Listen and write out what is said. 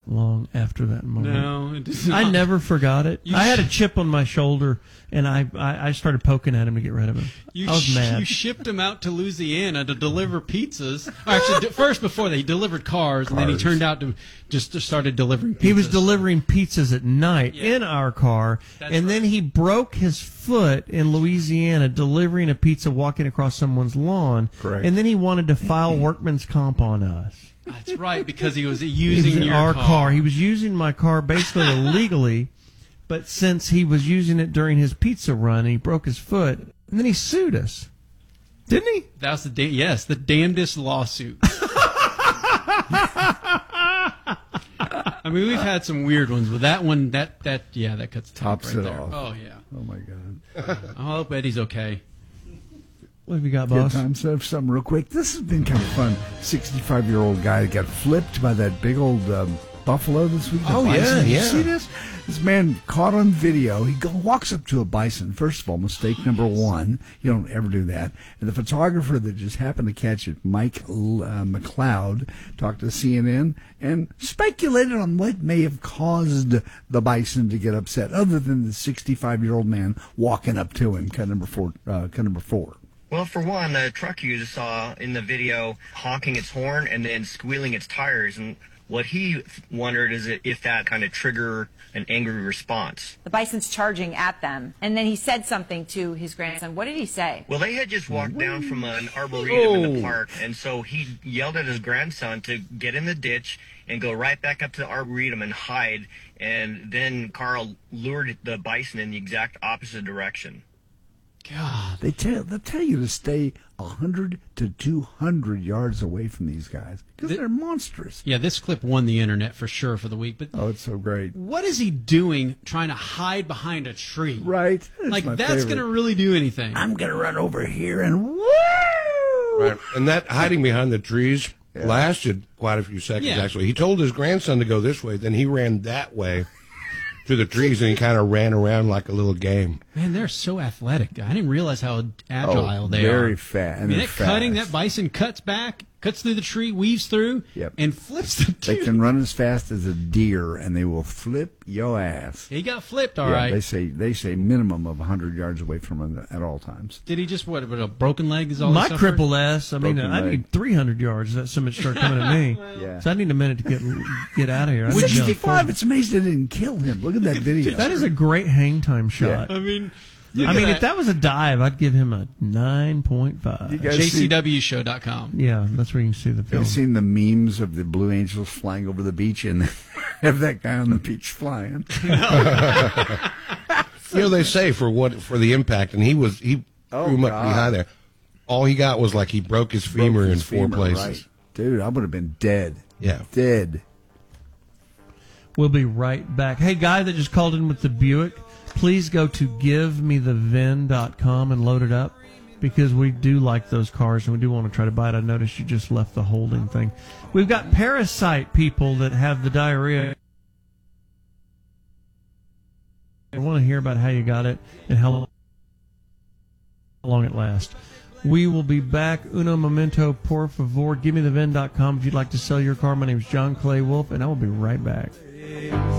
long after that moment. No, it does not. I never forgot it. I had a chip on my shoulder, and I started poking at him to get rid of him. I was mad. You shipped him out to Louisiana to deliver pizzas. Actually, first before that, he delivered cars, and then he turned out to just started delivering pizzas. He was delivering pizzas at night in our car, and then he broke his foot in Louisiana delivering a pizza walking across someone's lawn. Correct. And then he wanted to file workman's comp on us. That's right, because he was using our car. He was using my car basically illegally, but since he was using it during his pizza run, he broke his foot, and then he sued us. Didn't he? That was the damnedest lawsuit. I mean, we've had some weird ones, but that one, that cuts the tops right it there. off. Oh yeah. Oh my God. I hope Eddie's okay. What have you got, Good boss? time. So something real quick. This has been kind of fun. 65-year-old guy got flipped by that big old buffalo this week. Oh, bison. yeah, Did you yeah. see this? This man caught on video. He walks up to a bison. First of all, mistake number one. You don't ever do that. And the photographer that just happened to catch it, Mike McLeod, talked to CNN and speculated on what may have caused the bison to get upset, other than the 65-year-old man walking up to him. Cut number four. Well, for one, the truck you just saw in the video honking its horn and then squealing its tires. And what he wondered is if that kind of triggered an angry response. The bison's charging at them, and then he said something to his grandson. What did he say? Well, they had just walked down from an arboretum in the park, and so he yelled at his grandson to get in the ditch and go right back up to the arboretum and hide. And then Carl lured the bison in the exact opposite direction. God. They'll tell you to stay 100 to 200 yards away from these guys because they're monstrous. Yeah, this clip won the internet for sure for the week. But Oh, it's so great. what is he doing trying to hide behind a tree? Right. Like, that's going to really do anything. I'm going to run over here and woo! Right. And that hiding behind the trees lasted quite a few seconds, actually. He told his grandson to go this way, then he ran that way to the trees, and he kind of ran around like a little game. Man, they're so athletic. I didn't realize how agile they are. Very fast. I mean, that bison cuts back, cuts through the tree, weaves through, and flips the They tooth. can run as fast as a deer, and they will flip your ass. He got flipped, all right. They say minimum of 100 yards away from him at all times. Did he just, what, a broken leg is all My he suffered? crippled ass. I mean, Broken I leg. need 300 yards. That somebody started coming at me. Yeah. So I need a minute to get out of here. I need to jump 65. forward. It's amazing they didn't kill him. Look at that video. That is a great hang time shot. I mean, if that was a dive, I'd give him a 9.5. You guys see- JCWshow.com. Yeah, that's where you can see the film. You've seen the memes of the Blue Angels flying over the beach and have that guy on the beach flying. You know, they say for the impact, and he threw him up behind there. All he got was like he broke his femur in four places. Right. Dude, I would have been dead. Yeah. Dead. We'll be right back. Hey, guy that just called in with the Buick, please go to givemethevin.com and load it up, because we do like those cars and we do want to try to buy it. I noticed you just left the holding thing. We've got parasite people that have the diarrhea. I want to hear about how you got it and how long it lasts. We will be back. Uno momento, por favor. Givemethevin.com if you'd like to sell your car. My name is John Clay Wolf, and I will be right back.